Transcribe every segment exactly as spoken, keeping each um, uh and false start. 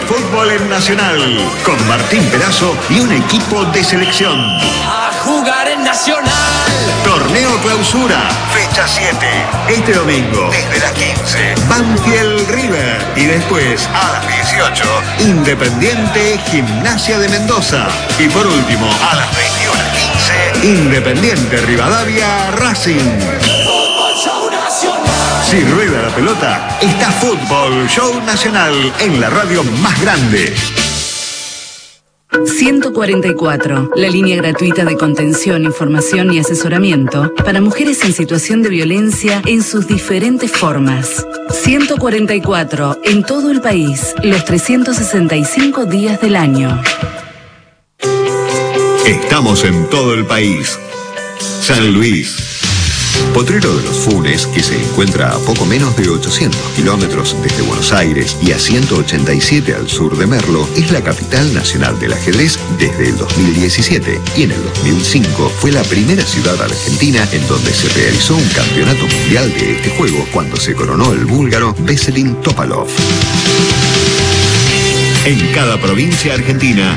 fútbol en Nacional, con Martín Perazo y un equipo de selección. A jugar en Nacional. Torneo Clausura, fecha siete. Este domingo, desde las quince, Banfield River. Y después, a las dieciocho, Independiente Gimnasia de Mendoza. Y por último, a las veintiuno quince, Independiente Rivadavia Racing. Si rueda la pelota, está Fútbol Show Nacional en la radio más grande. ciento cuarenta y cuatro, la línea gratuita de contención, información y asesoramiento para mujeres en situación de violencia en sus diferentes formas. ciento cuarenta y cuatro, en todo el país, los trescientos sesenta y cinco días del año. Estamos en todo el país. San Luis. Potrero de los Funes, que se encuentra a poco menos de ochocientos kilómetros desde Buenos Aires y a ciento ochenta y siete al sur de Merlo, es la capital nacional del ajedrez desde el dos mil diecisiete y en el dos mil cinco fue la primera ciudad argentina en donde se realizó un campeonato mundial de este juego cuando se coronó el búlgaro Veselin Topalov. En cada provincia argentina,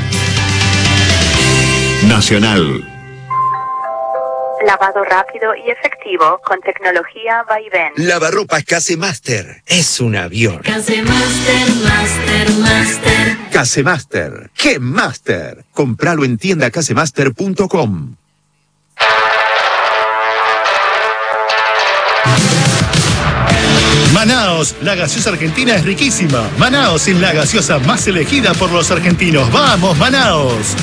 Nacional. Lavado rápido y efectivo con tecnología Vaivén. Lavarropas Casemaster. Es un avión. Casemaster, Master, Master. Casemaster. ¡Qué Master! Compralo en tienda casemaster punto com. Manaos, la gaseosa argentina es riquísima. Manaos es la gaseosa más elegida por los argentinos. ¡Vamos, Manaos!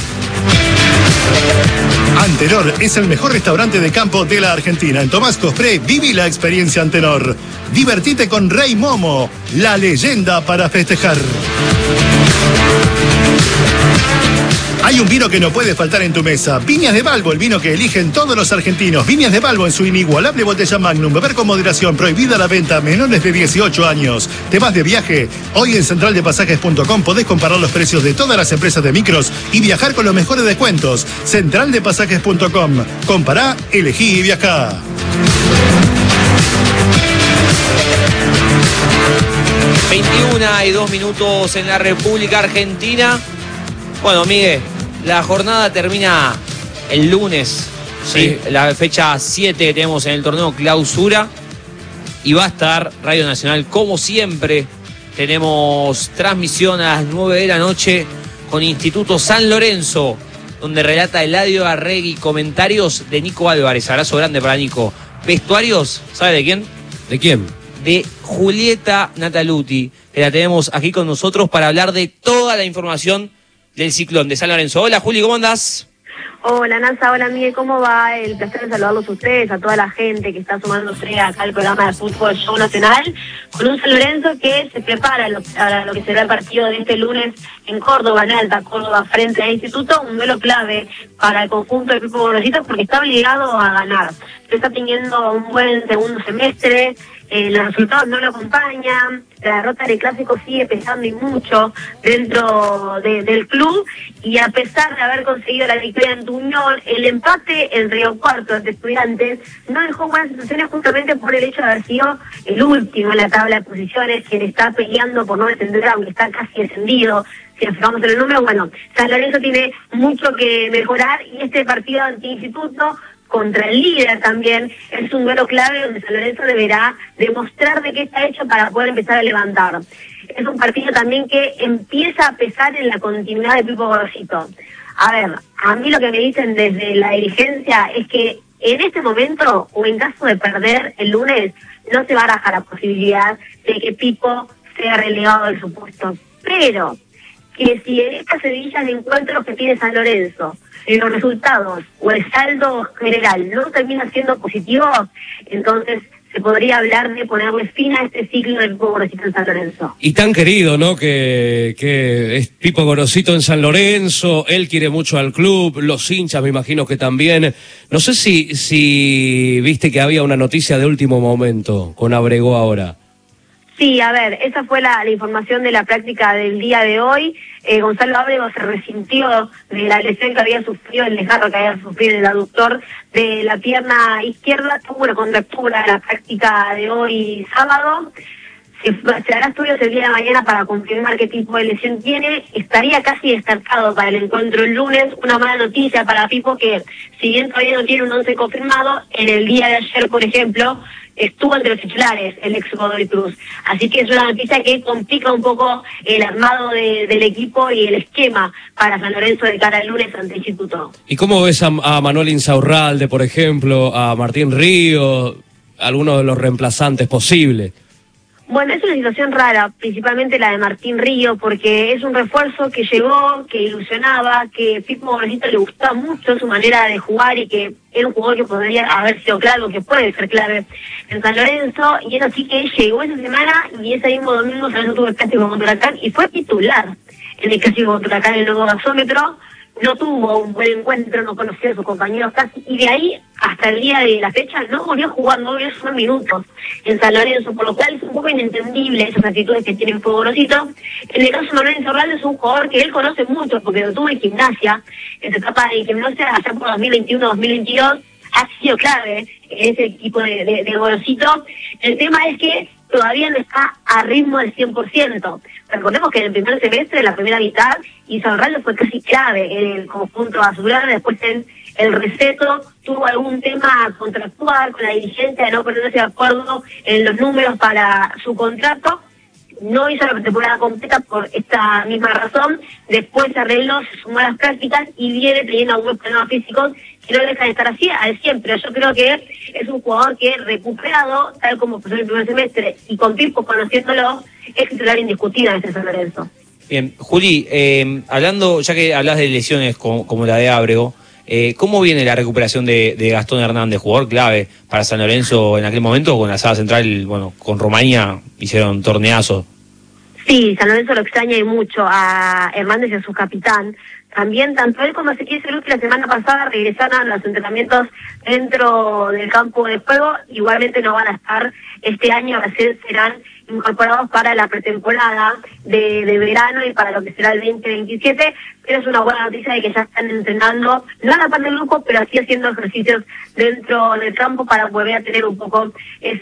Antenor es el mejor restaurante de campo de la Argentina. En Tomás Cospré, viví la experiencia Antenor. Divertite con Rey Momo, la leyenda para festejar. Hay un vino que no puede faltar en tu mesa. Viñas de Balbo, el vino que eligen todos los argentinos. Viñas de Balbo en su inigualable botella Magnum. Beber con moderación. Prohibida la venta a menores de dieciocho años. ¿Te vas de viaje? Hoy en central de pasajes punto com podés comparar los precios de todas las empresas de micros y viajar con los mejores descuentos. central de pasajes punto com. Compará, elegí y viajá. veintiuna y dos minutos en la República Argentina. Bueno, Miguel, la jornada termina el lunes, ¿sí? Sí. La fecha siete que tenemos en el torneo Clausura. Y va a estar Radio Nacional, como siempre. Tenemos transmisión a las nueve de la noche con Instituto San Lorenzo, donde relata Eladio Arregui, comentarios de Nico Álvarez. Abrazo grande para Nico. Vestuarios, ¿sabe de quién? ¿De quién? De Julieta Nataluti, que la tenemos aquí con nosotros para hablar de toda la información del ciclón de San Lorenzo. Hola, Juli, ¿cómo andás? Hola, Nanza, hola, Miguel, ¿cómo va? El placer de saludarlos a ustedes, a toda la gente que está sumándose acá al programa de Fútbol Show Nacional, con un San Lorenzo que se prepara a lo, a lo que será el partido de este lunes en Córdoba, en Alta Córdoba, frente al Instituto, un duelo clave para el conjunto de Pipo Gorosito porque está obligado a ganar. Se está teniendo un buen segundo semestre, eh, los resultados no lo acompañan, la derrota del Clásico sigue pesando y mucho dentro de, del club, y a pesar de haber conseguido la victoria en Unión, el empate en Río Cuarto ante Estudiantes no dejó buenas sensaciones justamente por el hecho de haber sido el último en la tabla de posiciones, quien está peleando por no descender, aunque está casi descendido. Si nos fijamos en el número, bueno, San Lorenzo tiene mucho que mejorar, y este partido ante Instituto contra el líder también es un duelo clave donde San Lorenzo deberá demostrar de qué está hecho para poder empezar a levantar. Es un partido también que empieza a pesar en la continuidad de Pipo Gorosito. A ver, a mí lo que me dicen desde la dirigencia es que en este momento, o en caso de perder el lunes, no se baraja la posibilidad de que Pipo sea relegado del su puesto. Pero que si en esta seguilla de encuentros que tiene San Lorenzo, en los resultados o el saldo general no termina siendo positivo, entonces se podría hablar de ponerle fin a este ciclo del Pipo Gorosito en San Lorenzo. Y tan querido, ¿no? Que, que es Pipo Gorosito en San Lorenzo, él quiere mucho al club, los hinchas me imagino que también. No sé si, si viste que había una noticia de último momento con Abrego ahora. Sí, a ver, esa fue la, la información de la práctica del día de hoy. Eh, Gonzalo Ábrego se resintió de la lesión que había sufrido, el desgarro que había sufrido en el aductor de la pierna izquierda. Tuvo una contractura en la práctica de hoy sábado. Se, se hará estudios el día de mañana para confirmar qué tipo de lesión tiene. Estaría casi descartado para el encuentro el lunes. Una mala noticia para Pipo, que si bien todavía no tiene un once confirmado, en el día de ayer, por ejemplo, estuvo entre los titulares el ex Godoy Cruz. Así que es una noticia que complica un poco el armado de, del equipo y el esquema para San Lorenzo de cara al lunes ante Instituto. ¿Y cómo ves a, a Manuel Insaurralde, por ejemplo, a Martín Río, algunos de los reemplazantes posibles? Bueno, es una situación rara, principalmente la de Martín Río, porque es un refuerzo que llegó, que ilusionaba, que Pipo Gorosito le gustaba mucho su manera de jugar y que era un jugador que podría haber sido clave, que puede ser clave en San Lorenzo, y es así que llegó esa semana y ese mismo domingo San Lorenzo tuvo el clásico contra Huracán y fue titular en el clásico contra Huracán en el nuevo gasómetro. No tuvo un buen encuentro, no conoció a sus compañeros casi, y de ahí hasta el día de la fecha no volvió a jugar, no volvió a sumar minutos en San Lorenzo, por lo cual es un poco inentendible esas actitudes que tiene Pipo Gorosito. En el caso de Manuel Insaurralde es un jugador que él conoce mucho, porque lo tuvo en Gimnasia, en su etapa de Gimnasia allá por dos mil veintiuno dos mil veintidós, ha sido clave en ese equipo de, de, de Gorosito. El tema es que todavía no está a ritmo del cien por ciento. Recordemos que en el primer semestre, en la primera mitad, Insaurralde fue casi clave en el conjunto azulgrana. Después en el receto tuvo algún tema contractual con la dirigencia de no ponerse de acuerdo en los números para su contrato. No hizo la temporada completa por esta misma razón. Después se arregló, se sumó a las prácticas y viene teniendo algunos problemas físicos que no dejan de estar así al cien, pero yo creo que es un jugador que recuperado, tal como pasó en el primer semestre, y con Pipo conociéndolo, es titular indiscutible en este San Lorenzo. Bien, Juli, eh, hablando, ya que hablas de lesiones como, como la de Ábrego, eh, ¿cómo viene la recuperación de, de Gastón Hernández, jugador clave para San Lorenzo en aquel momento? Con la sala central, bueno, con Romaña hicieron torneazo. Sí, San Lorenzo lo extraña y mucho a Hernández y a su capitán. También, tanto él como Ezequiel Ceruti la semana pasada regresaron a los entrenamientos dentro del campo de juego. Igualmente no van a estar este año, a veces serán incorporados para la pretemporada de, de verano y para lo que será el veinte veintisiete, pero es una buena noticia de que ya están entrenando, no a la par del grupo, pero sí haciendo ejercicios dentro del campo para volver a tener un poco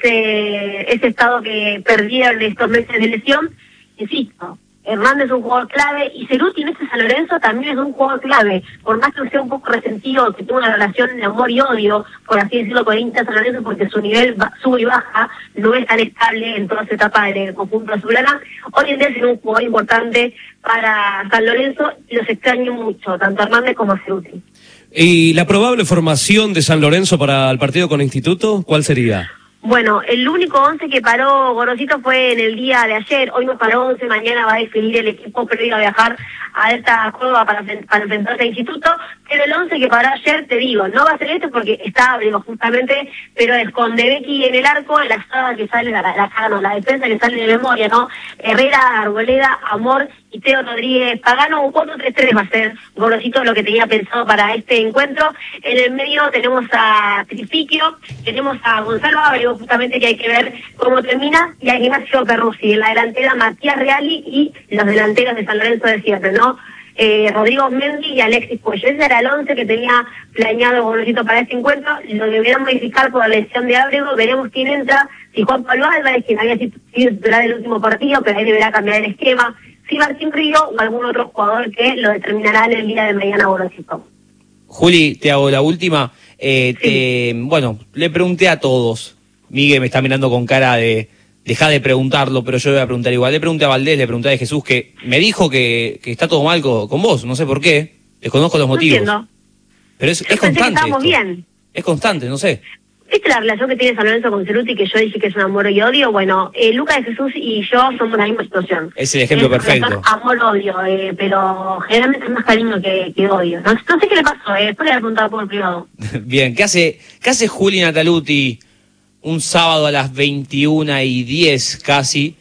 ese, ese estado que perdieron estos meses de lesión. Insisto, Hernández es un jugador clave y Ceruti en este San Lorenzo también es un jugador clave, por más que sea un poco resentido, que tuvo una relación de amor y odio, por así decirlo, con el hincha San Lorenzo, porque su nivel sube y baja, no es tan estable en toda su etapa del conjunto azulgrana. Hoy en día es un jugador importante para San Lorenzo y los extraño mucho, tanto Hernández como Ceruti. ¿Y la probable formación de San Lorenzo para el partido con Instituto, cuál sería? Bueno, el único once que paró Gorosito fue en el día de ayer. Hoy no paró once, mañana va a definir el equipo, pero iba a viajar a Alta Córdoba para, para enfrentarse a Instituto. Pero el once que paró ayer, te digo, no va a ser este porque está Ábrego justamente, pero es con Debecky en el arco, en la saga que sale, la, la, la, no, la defensa que sale de memoria, ¿no? Herrera, Arboleda, Amor y Teo Rodríguez Pagano. Un cuatro tres tres va a ser Gorosito lo que tenía pensado para este encuentro. En el medio tenemos a Trifiquio, tenemos a Gonzalo Ábrego, justamente, que hay que ver cómo termina, y a Ignacio Perruzzi. En la delantera Matías Reali y los delanteros de San Lorenzo de siempre, ¿no? Eh, Rodrigo Mendy y Alexis Cuello. Ese era el once que tenía planeado Gorosito para este encuentro. Lo deberán modificar por la lesión de Ábrego. Veremos quién entra. Si Juan Pablo Álvarez, quien había sido titular del último partido, pero ahí deberá cambiar el esquema. Si Martín Río o algún otro jugador que lo determinará en el día de mañana Gorosito. Juli, te hago la última. Eh, sí. te, bueno, le pregunté a todos. Miguel me está mirando con cara de deja de preguntarlo, pero yo le voy a preguntar igual. Le pregunté a Valdés, le pregunté a Jesús, que me dijo que, que está todo mal con, con vos, no sé por qué. Desconozco los no motivos. Entiendo. Pero es, yo es constante. Que estábamos esto. bien. Es constante, no sé. ¿Viste la relación que tiene San Lorenzo con Ceruti, que yo dije que es un amor y odio? Bueno, eh, Lucas de Jesús y yo somos la misma situación. Es el ejemplo es perfecto. Amor-odio, eh, pero generalmente es más cariño que, que odio. No, no sé qué le pasó, eh, después le voy a preguntar por el privado. Bien, ¿qué hace, qué hace Juli Nataluti un sábado a las veintiuna y diez casi,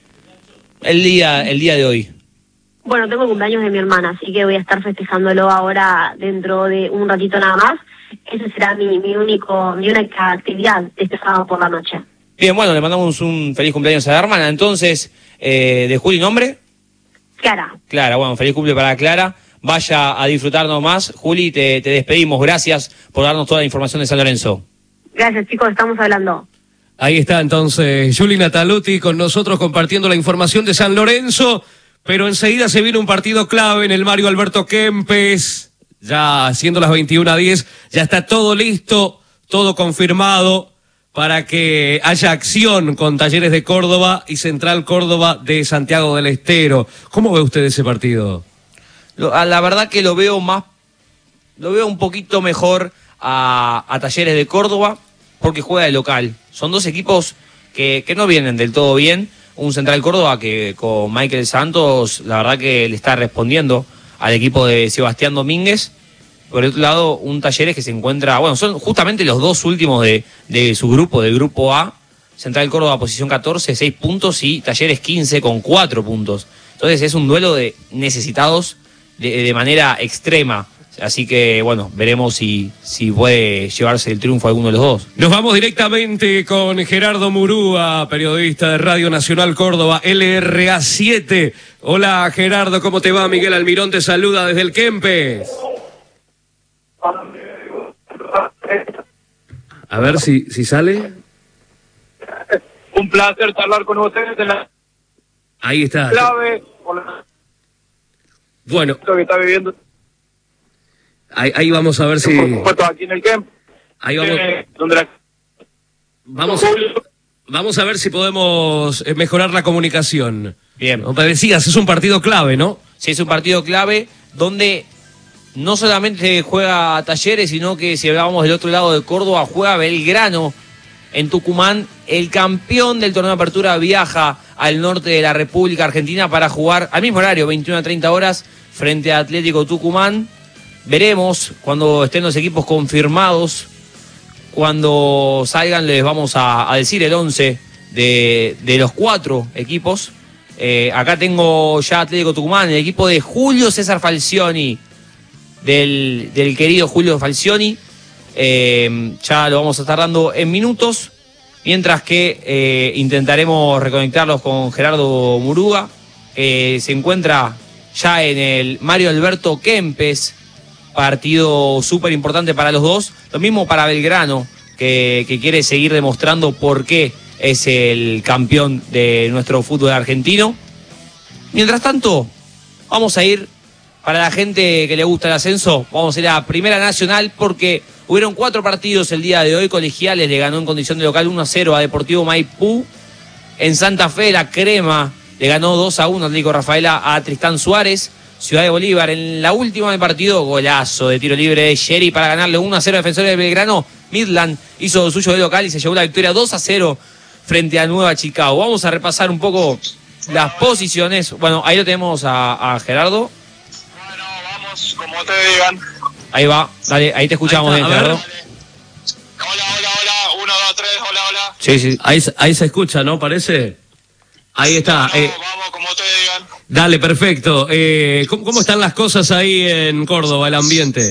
el día, el día de hoy? Bueno, tengo el cumpleaños de mi hermana, así que voy a estar festejándolo ahora dentro de un ratito nada más. Esa será mi, mi único, mi única actividad este sábado por la noche. Bien, bueno, le mandamos un feliz cumpleaños a la hermana. Entonces, eh, de Juli, ¿nombre? Clara. Clara, bueno, feliz cumple para Clara. Vaya a disfrutarnos más. Juli, te, te despedimos. Gracias por darnos toda la información de San Lorenzo. Gracias, chicos, estamos hablando. Ahí está entonces Juli Nataluti con nosotros compartiendo la información de San Lorenzo, pero enseguida se viene un partido clave en el Mario Alberto Kempes, ya siendo las veintiuna a diez, ya está todo listo, todo confirmado para que haya acción con Talleres de Córdoba y Central Córdoba de Santiago del Estero. ¿Cómo ve usted ese partido? Lo, a la verdad que lo veo más, lo veo un poquito mejor a, a Talleres de Córdoba porque juega de local. Son dos equipos que, que no vienen del todo bien. Un Central Córdoba que con Michael Santos, la verdad que le está respondiendo al equipo de Sebastián Domínguez. Por otro lado, un Talleres que se encuentra, bueno, son justamente los dos últimos de, de su grupo, del grupo A. Central Córdoba posición catorce, seis puntos, y Talleres quince con cuatro puntos. Entonces es un duelo de necesitados de, de manera extrema. Así que, bueno, veremos si, si puede llevarse el triunfo a alguno de los dos. Nos vamos directamente con Gerardo Murúa, periodista de Radio Nacional Córdoba, L R A siete. Hola Gerardo, ¿cómo te va? Miguel Almirón te saluda desde el Kempes. A ver si, si sale. Un placer charlar con ustedes en la Ahí está. clave por la... Bueno, que está viviendo. Ahí, ahí vamos a ver si... Por supuesto, aquí en el camp. Ahí vamos... Eh, donde la... Vamos, vamos a ver si podemos mejorar la comunicación. Bien. Como te decías, es un partido clave, ¿no? Sí, es un partido clave donde no solamente juega Talleres, sino que si hablábamos del otro lado de Córdoba, juega Belgrano en Tucumán. El campeón del torneo de apertura viaja al norte de la República Argentina para jugar al mismo horario, veintiuna a treinta horas, frente a Atlético Tucumán. Veremos cuando estén los equipos confirmados, cuando salgan les vamos a, a decir el once de, de los cuatro equipos. Eh, acá tengo ya Atlético Tucumán, el equipo de Julio César Falcioni, del, del querido Julio Falcioni. Eh, ya lo vamos a estar dando en minutos, mientras que eh, intentaremos reconectarlos con Gerardo Murúa, que se encuentra ya en el Mario Alberto Kempes. Partido súper importante para los dos. Lo mismo para Belgrano, que, que quiere seguir demostrando por qué es el campeón de nuestro fútbol argentino. Mientras tanto, vamos a ir, para la gente que le gusta el ascenso, vamos a ir a Primera Nacional porque hubieron cuatro partidos el día de hoy. Colegiales le ganó en condición de local uno a cero a Deportivo Maipú. En Santa Fe, la Crema le ganó dos a uno a Atlético Rafaela a Tristán Suárez. Ciudad de Bolívar, en la última del partido, golazo de tiro libre de Sherry para ganarle uno a cero a Defensores de Belgrano. Midland hizo suyo de local y se llevó la victoria dos a cero frente a Nueva Chicago. Vamos a repasar un poco las posiciones. Bueno, ahí lo tenemos a, a Gerardo. Bueno, vamos, como ustedes digan. Ahí va, dale, ahí te escuchamos Ahí está, bien, a ver. Gerardo. Hola, hola, hola. Uno, dos, tres, hola, hola. Sí, sí. Ahí, ahí se escucha, ¿no? Parece. Ahí está. Eh, Vamos, como ustedes digan. dale, perfecto. Eh, ¿cómo, ¿Cómo están las cosas ahí en Córdoba, el ambiente?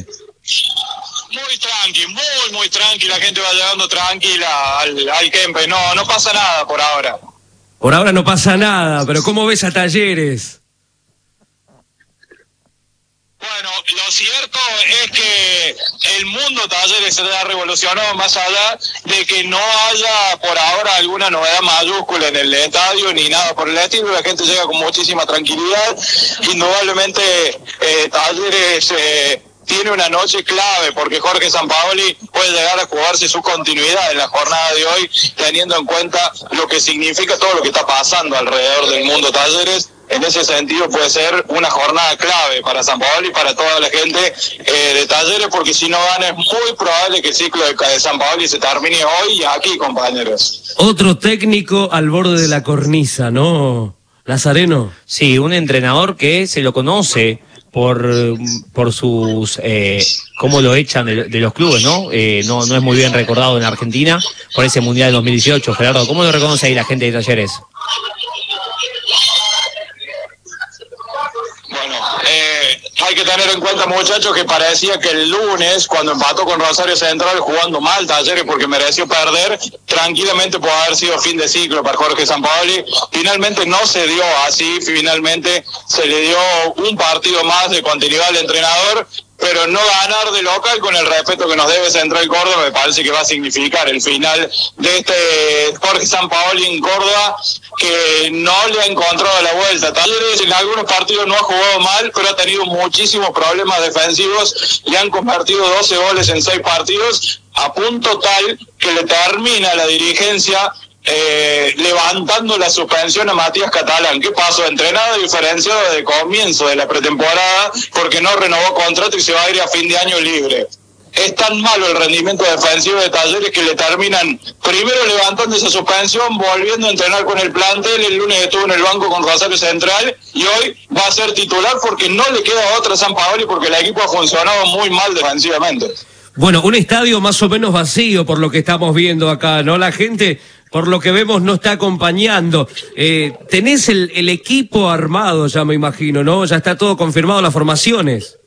Muy tranqui, muy, muy tranqui. La gente va llegando tranquila al, al Kempe. No, no pasa nada por ahora. Por ahora no pasa nada, pero ¿cómo ves a Talleres? Bueno, lo cierto es que el mundo Talleres se ha revolucionado más allá de que no haya por ahora alguna novedad mayúscula en el estadio ni nada por el estilo. La gente llega con muchísima tranquilidad. Indudablemente eh, Talleres eh, tiene una noche clave porque Jorge Sampaoli puede llegar a jugarse su continuidad en la jornada de hoy, teniendo en cuenta lo que significa todo lo que está pasando alrededor del mundo Talleres. En ese sentido puede ser una jornada clave para Sampaoli y para toda la gente eh, de Talleres, porque si no gana es muy probable que el ciclo de, de Sampaoli se termine hoy y aquí, compañeros. Otro técnico al borde de la cornisa, ¿no, Lazareno? Sí, un entrenador que se lo conoce por, por sus... Eh, cómo lo echan de, de los clubes, ¿no? Eh, ¿no? No es muy bien recordado en Argentina por ese Mundial dos mil dieciocho. Gerardo, ¿cómo lo reconoce ahí la gente de Talleres? Eh, hay que tener en cuenta, muchachos, que parecía que el lunes, cuando empató con Rosario Central jugando mal Talleres porque mereció perder, tranquilamente puede haber sido fin de ciclo para Jorge Sampaoli. Finalmente no se dio así, finalmente se le dio un partido más de continuidad al entrenador, pero no ganar de local con el respeto que nos debe Central Córdoba me parece que va a significar el final de este Jorge Sampaoli en Córdoba, que no le ha encontrado la vuelta. Talleres en algunos partidos no ha jugado mal, pero ha tenido muchísimos problemas defensivos y han convertido doce goles en seis partidos, a punto tal que le termina la dirigencia Eh, levantando la suspensión a Matías Catalán. ¿Qué pasó? Entrenado diferenciado desde el comienzo de la pretemporada porque no renovó contrato y se va a ir a fin de año libre. Es tan malo el rendimiento defensivo de Talleres que le terminan primero levantando esa suspensión, volviendo a entrenar con el plantel. El lunes estuvo en el banco con Rosario Central y hoy va a ser titular porque no le queda otra a Sampaoli, porque el equipo ha funcionado muy mal defensivamente. Bueno, un estadio más o menos vacío por lo que estamos viendo acá, ¿no? La gente, por lo que vemos, no está acompañando. Eh, tenés el, el equipo armado, ya me imagino, ¿no? Ya está todo confirmado, las formaciones.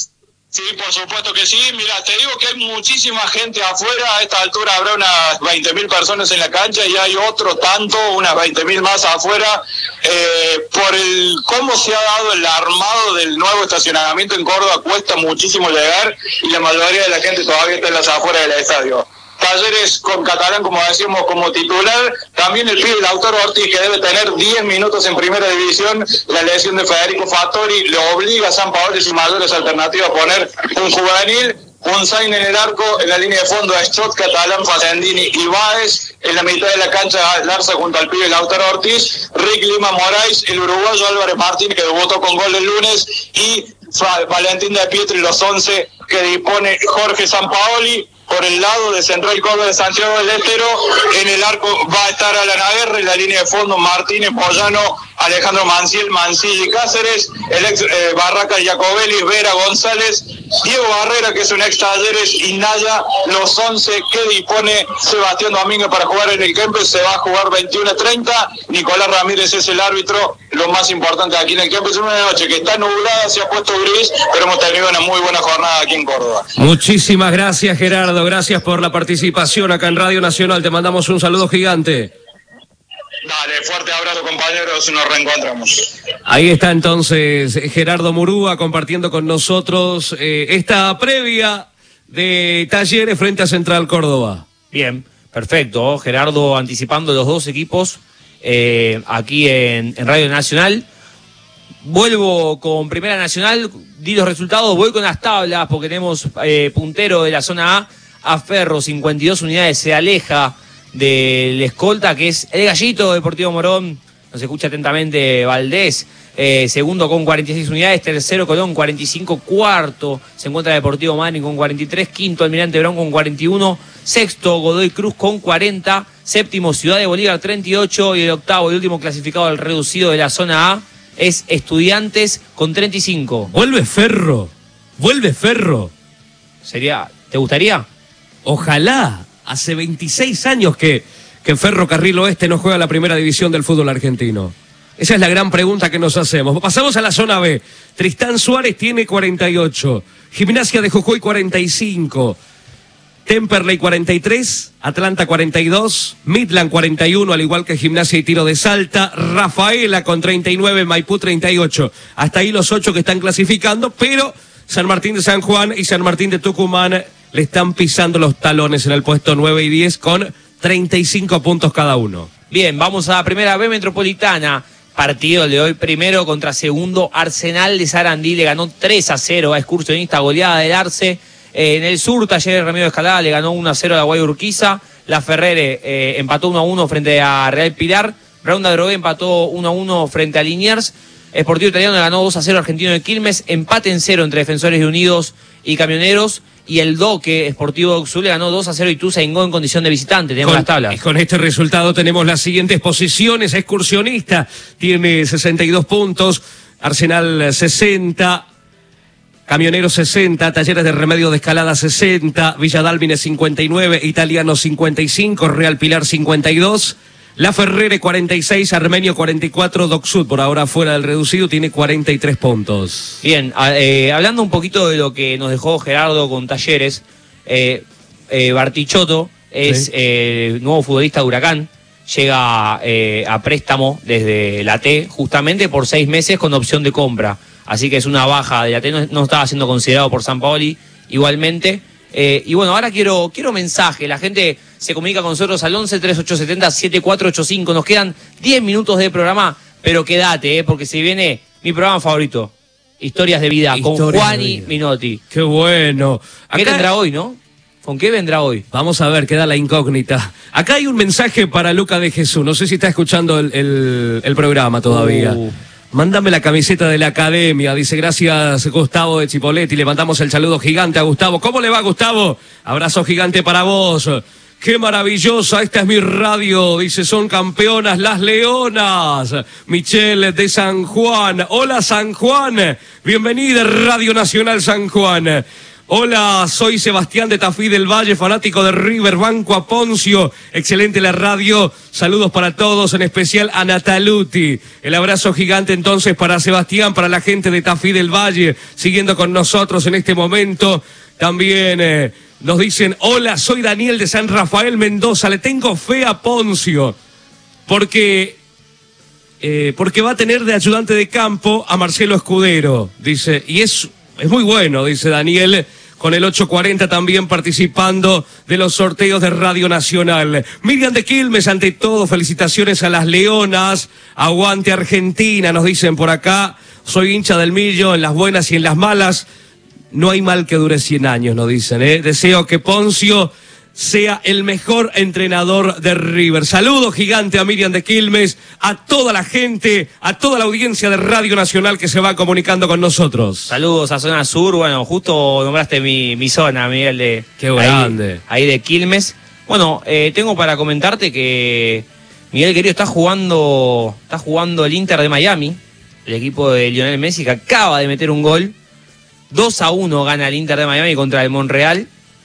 Sí, por supuesto que sí. Mira, te digo que hay muchísima gente afuera. A esta altura habrá unas veinte mil personas en la cancha y hay otro tanto, unas veinte mil más afuera. Eh, por el cómo se ha dado el armado del nuevo estacionamiento en Córdoba, cuesta muchísimo llegar y la mayoría de la gente todavía está en las afueras del estadio. Talleres con Catalán, como decíamos, como titular. También el pibe Lautaro Ortiz, que debe tener diez minutos en primera división. La lesión de Federico Fattori le obliga a Sampaoli y sus mayores alternativas a poner un juvenil. Un Zain en el arco, en la línea de fondo a Stott, Catalán, Facendini y Báez. En la mitad de la cancha Larza junto al pibe Lautaro Ortiz. Rick Lima Moraes, el uruguayo Álvarez Martín, que debutó con gol el lunes. Y Valentín de Pietri, los once que dispone Jorge Sampaoli. Por el lado de Central Córdoba de Santiago del Estero, en el arco va a estar Alan Aguerre, en la línea de fondo Martínez, Moyano, Alejandro Manciel, Mancilla y Cáceres, el ex eh, Barraca Jacobelli, Vera González, Diego Barrera, que es un ex Talleres, y Naya, los once que dispone Sebastián Domínguez para jugar en el Kempes. Se va a jugar veintiuno a treinta, Nicolás Ramírez es el árbitro. Lo más importante aquí en el Kempes, en una noche que está nublada, se ha puesto gris, pero hemos tenido una muy buena jornada aquí en Córdoba. Muchísimas gracias, Gerardo. Gracias por la participación acá en Radio Nacional. Te mandamos un saludo gigante. Dale, fuerte abrazo, compañeros, nos reencontramos. Ahí está entonces Gerardo Murúa compartiendo con nosotros eh, esta previa de Talleres frente a Central Córdoba. Bien, perfecto. Gerardo anticipando los dos equipos eh, aquí en, en Radio Nacional. Vuelvo con Primera Nacional, di los resultados, voy con las tablas porque tenemos eh, puntero de la zona A, a Ferro, cincuenta y dos unidades, se aleja del escolta que es el Gallito Deportivo Morón, nos escucha atentamente Valdés, eh, segundo con cuarenta y seis unidades, tercero Colón cuarenta y cinco, cuarto se encuentra Deportivo Mani con cuarenta y tres, quinto Almirante Brown con cuarenta y uno, sexto Godoy Cruz con cuarenta, séptimo Ciudad de Bolívar treinta y ocho y el octavo y último clasificado al reducido de la zona A es Estudiantes con treinta y cinco. Vuelve Ferro, vuelve Ferro. Sería, ¿te gustaría? Ojalá. Hace veintiséis años que, que Ferro Carril Oeste no juega la primera división del fútbol argentino. Esa es la gran pregunta que nos hacemos. Pasamos a la zona B. Tristán Suárez tiene cuarenta y ocho. Gimnasia de Jujuy cuarenta y cinco. Temperley cuarenta y tres. Atlanta cuarenta y dos. Midland cuarenta y uno, al igual que Gimnasia y Tiro de Salta. Rafaela con treinta y nueve. Maipú treinta y ocho. Hasta ahí los ocho que están clasificando, pero San Martín de San Juan y San Martín de Tucumán le están pisando los talones en el puesto nueve y diez con treinta y cinco puntos cada uno. Bien, vamos a la Primera B Metropolitana. Partido de hoy, primero contra segundo. Arsenal de Sarandí le ganó tres a cero a Excursionista, goleada del Arce. Eh, en el sur, Talleres Remedio de Escalada le ganó uno a cero a la Guay Urquiza. La Ferrere eh, empató uno a uno frente a Real Pilar. Ronda Drogué empató uno a uno frente a Liniers. Sportivo Italiano le ganó dos a cero a Argentino de Quilmes. Empate en cero entre Defensores de Unidos y Camioneros. Y el Doque Sportivo Oxul le ganó dos a cero y Ituzaingó en condición de visitante. Tenemos con, las tablas. Con este resultado tenemos las siguientes posiciones. Excursionista tiene sesenta y dos puntos. Arsenal sesenta. Camioneros sesenta, Talleres de Remedio de Escalada sesenta, Villa Dálmine cincuenta y nueve, Italiano cincuenta y cinco, Real Pilar cincuenta y dos, La Ferrere cuarenta y seis, Armenio cuarenta y cuatro, Docsud por ahora fuera del reducido tiene cuarenta y tres puntos. Bien, eh, hablando un poquito de lo que nos dejó Gerardo con Talleres, eh, eh, Bartichotto es sí. eh, nuevo futbolista de Huracán, llega eh, a préstamo desde la T justamente por seis meses con opción de compra. así que es una baja de la T, no, no estaba siendo considerado por Sampaoli igualmente. Eh, y bueno, ahora quiero, quiero mensaje, la gente se comunica con nosotros al once, treinta y ocho setenta, setenta y cuatro ochenta y cinco, nos quedan diez minutos de programa, pero quédate, eh, porque se viene mi programa favorito, Historias de Vida, Historias con Juani de vida. Minotti. Qué bueno. ¿Qué Acá- tendrá hoy, no? ¿Con qué vendrá hoy? Vamos a ver, queda la incógnita. Acá hay un mensaje para Luca de Jesús. No sé si está escuchando el, el- el programa todavía. Uh. Mándame la camiseta de la academia. Dice, gracias Gustavo de Chipolletti. Le mandamos el saludo gigante a Gustavo. ¿Cómo le va, Gustavo? Abrazo gigante para vos. Qué maravillosa, esta es mi radio. Dice, son campeonas las Leonas. Michelle de San Juan. Hola, San Juan. Bienvenida, Radio Nacional San Juan. Hola, soy Sebastián de Tafí del Valle, fanático de River, banco a Poncio. Excelente la radio. Saludos para todos, en especial a Nataluti. El abrazo gigante entonces para Sebastián, para la gente de Tafí del Valle, siguiendo con nosotros en este momento. También eh, nos dicen, hola, soy Daniel de San Rafael Mendoza. Le tengo fe a Poncio, porque... Eh, porque va a tener de ayudante de campo a Marcelo Escudero, dice, y es, es muy bueno, dice Daniel, con el ocho cuarenta también participando de los sorteos de Radio Nacional. Miriam de Quilmes, ante todo, felicitaciones a las Leonas, aguante Argentina, nos dicen por acá, soy hincha del Millo en las buenas y en las malas, no hay mal que dure cien años, nos dicen, ¿eh? Deseo que Poncio sea el mejor entrenador de River. Saludo gigante a Miriam de Quilmes, a toda la gente, a toda la audiencia de Radio Nacional que se va comunicando con nosotros. Saludos a Zona Sur, bueno, justo nombraste mi, mi zona, Miguel, de... Qué grande. Ahí, ahí de Quilmes. Bueno, eh, tengo para comentarte que Miguel querido está jugando, está jugando el Inter de Miami, el equipo de Lionel Messi, que acaba de meter un gol. dos a uno gana el Inter de Miami contra el Monreal.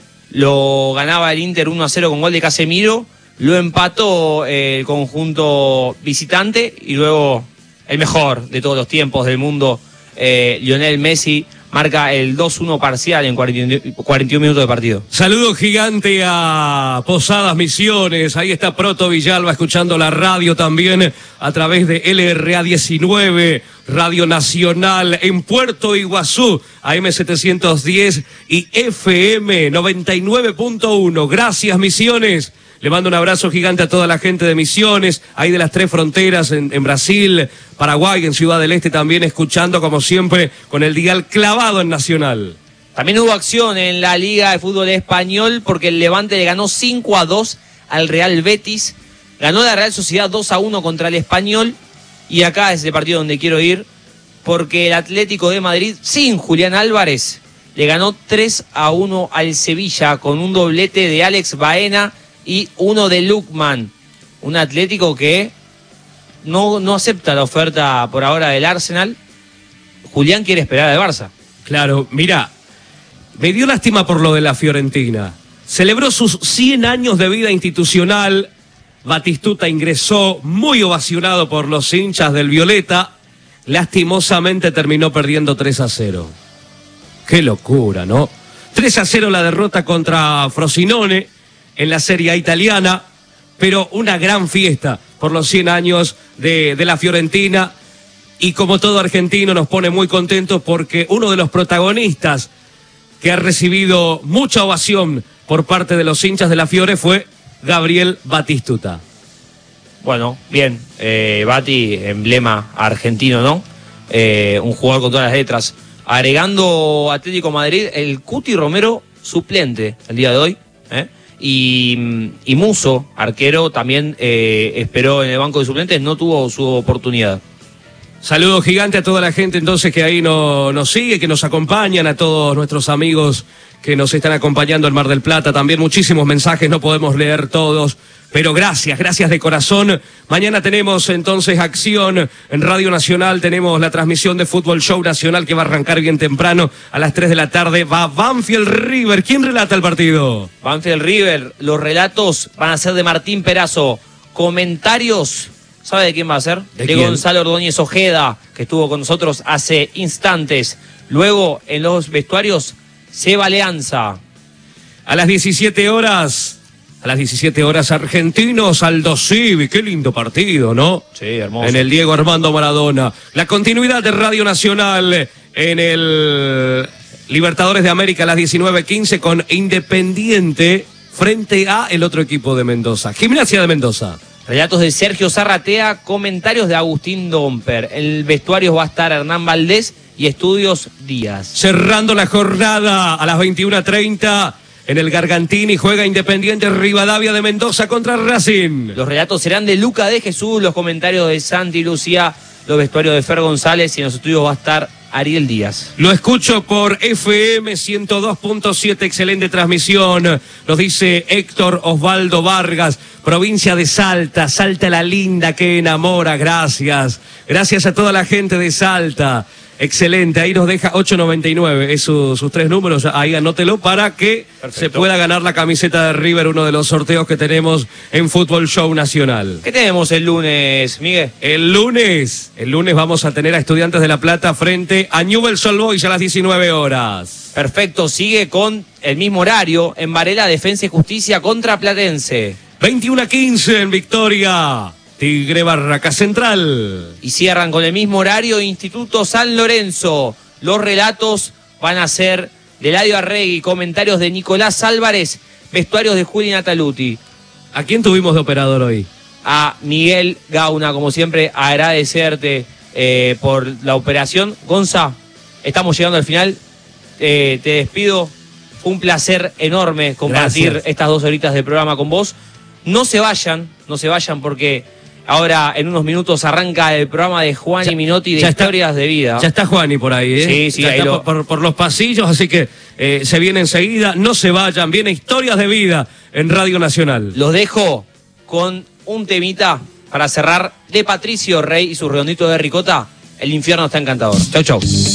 Lo ganaba el Inter uno a cero con gol de Casemiro, lo empató eh, el conjunto visitante y luego el mejor de todos los tiempos del mundo, eh, Lionel Messi, marca el dos uno parcial en cuarenta y un minutos de partido. Saludo gigante a Posadas Misiones, ahí está Proto Villalba escuchando la radio también a través de L R A diecinueve, Radio Nacional en Puerto Iguazú, A M setecientos diez y F M noventa y nueve punto uno. Gracias, Misiones. Le mando un abrazo gigante a toda la gente de Misiones, ahí de las tres fronteras, en, en Brasil, Paraguay, en Ciudad del Este también, escuchando como siempre con el dial clavado en Nacional. También hubo acción en la Liga de Fútbol Español porque el Levante le ganó cinco a dos al Real Betis. Ganó la Real Sociedad dos a uno contra el Español. Y acá es el partido donde quiero ir, porque el Atlético de Madrid, sin Julián Álvarez, le ganó tres a uno al Sevilla con un doblete de Alex Baena y uno de Lukman. Un Atlético que no, no acepta la oferta por ahora del Arsenal. Julián quiere esperar al Barça. Claro, mira, me dio lástima por lo de la Fiorentina. Celebró sus cien años de vida institucional. Batistuta ingresó muy ovacionado por los hinchas del Violeta. Lastimosamente terminó perdiendo tres a cero. Qué locura, ¿no? tres a cero la derrota contra Frosinone en la Serie A italiana, pero una gran fiesta por los cien años de, de la Fiorentina. Y como todo argentino nos pone muy contentos porque uno de los protagonistas que ha recibido mucha ovación por parte de los hinchas de la Fiore fue Gabriel Batistuta. Bueno, bien, eh, Bati, emblema argentino, ¿no? Eh, un jugador con todas las letras. Agregando Atlético Madrid, el Cuti Romero suplente el día de hoy, ¿eh? Y, y Muso, arquero, también eh, esperó en el banco de suplentes, no tuvo su oportunidad. Saludo gigante a toda la gente entonces que ahí no, nos sigue, que nos acompañan, a todos nuestros amigos que nos están acompañando en Mar del Plata. También muchísimos mensajes, no podemos leer todos, pero gracias, gracias de corazón. Mañana tenemos entonces acción en Radio Nacional, tenemos la transmisión de Fútbol Show Nacional que va a arrancar bien temprano a las tres de la tarde. Va Banfield River. ¿Quién relata el partido? Banfield River, los relatos van a ser de Martín Perazo. Comentarios, ¿sabe de quién va a ser? ¿De, de quién? Gonzalo Ordóñez Ojeda, que estuvo con nosotros hace instantes. Luego, en los vestuarios, Seba Leanza. A las diecisiete horas, A las diecisiete horas, Argentinos Aldo Civi. Qué lindo partido, ¿no? Sí, hermoso. En el Diego Armando Maradona. La continuidad de Radio Nacional en el Libertadores de América a las diecinueve quince con Independiente frente a el otro equipo de Mendoza. Gimnasia de Mendoza. Relatos de Sergio Zarratea, comentarios de Agustín Domper. En el vestuario va a estar Hernán Valdés y Estudios Díaz. Cerrando la jornada a las veintiuna treinta en el Gargantini juega Independiente Rivadavia de Mendoza contra Racing. Los relatos serán de Luca de Jesús, los comentarios de Santi Lucía, los vestuarios de Fer González y en los estudios va a estar Ariel Díaz. Lo escucho por F M ciento dos punto siete, excelente transmisión. Nos dice Héctor Osvaldo Vargas, provincia de Salta, Salta la linda que enamora, gracias. Gracias a toda la gente de Salta. Excelente, ahí nos deja ocho noventa y nueve, es su, sus tres números, ahí anótelo para que Perfecto. Se pueda ganar la camiseta de River, uno de los sorteos que tenemos en Fútbol Show Nacional. ¿Qué tenemos el lunes, Miguel? El lunes, el lunes vamos a tener a Estudiantes de La Plata frente a Newell's Old Boys a las diecinueve horas. Perfecto, sigue con el mismo horario en Varela, Defensa y Justicia contra Platense. veintiuna quince en Victoria. Tigre Barraca Central. Y cierran con el mismo horario Instituto San Lorenzo. Los relatos van a ser de Eladio Arregui, comentarios de Nicolás Álvarez, vestuarios de Juli Nataluti. ¿A quién tuvimos de operador hoy? A Miguel Gauna, como siempre, agradecerte eh, por la operación. Gonza, estamos llegando al final. Eh, te despido. Fue un placer enorme compartir Gracias. Estas dos horitas de programa con vos. No se vayan, no se vayan porque ahora en unos minutos arranca el programa de Juan y Minotti de Historias está, de Vida. Ya está Juani por ahí, ¿eh? Sí, sí, ya ahí está lo... por, por, por los pasillos, así que eh, se viene enseguida. No se vayan, viene Historias de Vida en Radio Nacional. Los dejo con un temita para cerrar de Patricio Rey y su redondito de ricota. El infierno está encantador. Chau, chau.